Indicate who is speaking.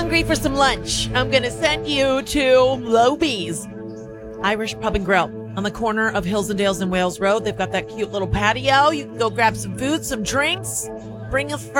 Speaker 1: hungry for some lunch, I'm going to send you to Lobies Irish Pub and Grill on the corner of Hills and Dales and Wales Road. They've got that cute little patio. You can go grab some food, some drinks, bring a friend.